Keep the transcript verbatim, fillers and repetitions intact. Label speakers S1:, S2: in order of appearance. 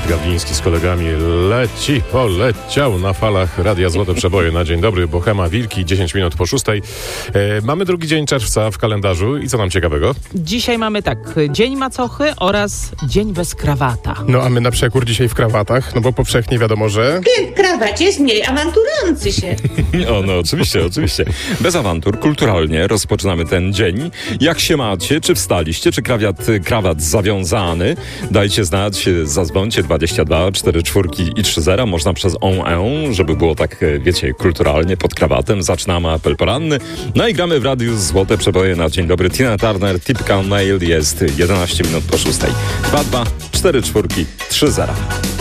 S1: Robert Gawliński z kolegami leci, poleciał na falach Radia Złote Przeboje na dzień dobry. Bohema Wilki, dziesięć minut po szóstej. E, mamy drugi dzień czerwca w kalendarzu i co nam ciekawego?
S2: Dzisiaj mamy tak, dzień macochy oraz dzień bez krawata.
S3: No a my na przekór dzisiaj w krawatach, no bo powszechnie wiadomo, że...
S4: Klient w krawacie jest mniej awanturujący się.
S5: O, no oczywiście, oczywiście. Bez awantur, kulturalnie rozpoczynamy ten dzień. Jak się macie? Czy wstaliście? Czy krawat, krawat zawiązany? Dajcie znać, zadzwońcie dwadzieścia dwa cztery cztery i trzy zero. Można przez on e, żeby było tak, wiecie, kulturalnie pod krawatem. Zaczynamy apel poranny. No i gramy w radiu Złote Przeboje na dzień dobry. Tina Turner, Typical Male, jest jedenaście minut po szóstej. dwa dwa cztery cztery trzy zero.